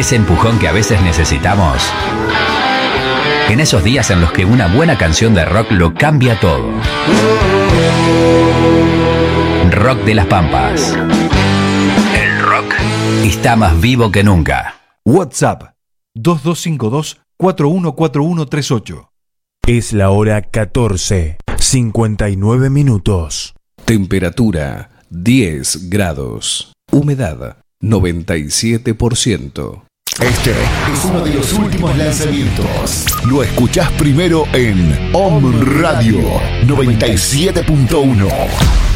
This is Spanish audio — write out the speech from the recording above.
Ese empujón que a veces necesitamos. En esos días en los que una buena canción de rock lo cambia todo. Rock de las Pampas. El rock está más vivo que nunca. WhatsApp 2252-414138. Es la hora 14:59 minutos. Temperatura 10 grados. Humedad 97%. Este es uno de los últimos lanzamientos. Lo escuchás primero en Om Radio 97.1.